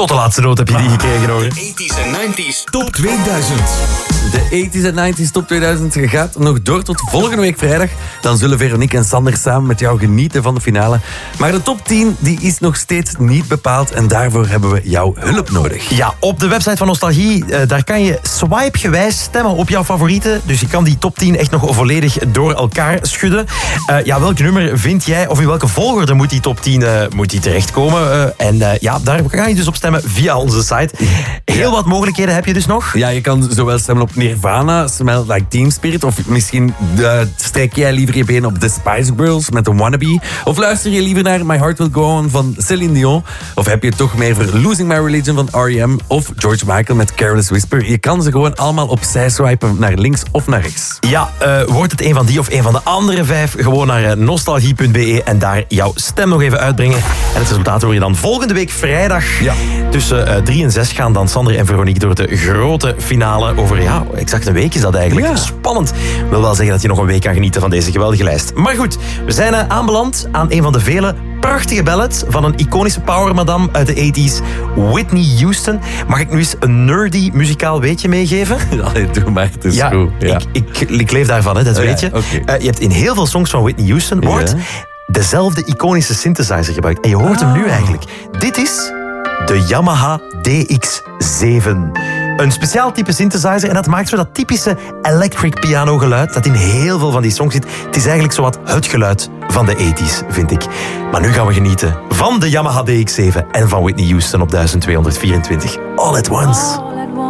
Tot de laatste noot heb je die gekregen, hoor. 80s en 90s Top 2000. De 80s en 90s Top 2000 gaat nog door tot volgende week vrijdag. Dan zullen Veronique en Sander samen met jou genieten van de finale. Maar de top 10 die is nog steeds niet bepaald en daarvoor hebben we jouw hulp nodig. Ja, op de website van Nostalgie, daar kan je swipe-gewijs stemmen op jouw favorieten. Dus je kan die top 10 echt nog volledig door elkaar schudden. Welk nummer vind jij, of in welke volgorde moet die top 10 terechtkomen? Daar kan je dus op stemmen via onze site. Heel wat mogelijkheden heb je dus nog. Ja, je kan zowel stemmen op Nirvana, Smell Like Teen Spirit, of misschien strek jij liever je been op The Spice Girls met The Wannabe, of luister je liever naar My Heart Will Go On van Celine Dion, of heb je toch meer voor Losing My Religion van R.E.M. of George Michael met Careless Whisper. Je kan ze gewoon allemaal opzij swipen naar links of naar rechts. Ja, wordt het een van die of een van de andere 5, gewoon naar nostalgie.be en daar jouw stem nog even uitbrengen. En het resultaat hoor je dan volgende week vrijdag. Ja. Tussen 3 en 6 gaan dan Sander en Veronique door de grote finale over, exact een week is dat eigenlijk. Ja. Spannend. Wil wel zeggen dat je nog een week kan genieten van deze geweldige lijst. Maar goed, we zijn aanbeland aan een van de vele prachtige ballads van een iconische power madame uit de 80s, Whitney Houston. Mag ik nu eens een nerdy muzikaal weetje meegeven? Allee, doe maar, het is goed. Ja. Ik leef daarvan, hè, dat weet je. Okay. Je hebt in heel veel songs van Whitney Houston wordt dezelfde iconische synthesizer gebruikt. En je hoort hem nu eigenlijk. Dit is de Yamaha DX7. Een speciaal type synthesizer en dat maakt zo dat typische electric piano geluid dat in heel veel van die songs zit. Het is eigenlijk zowat het geluid van de 80s, vind ik. Maar nu gaan we genieten van de Yamaha DX7 en van Whitney Houston op 1224. All at Once.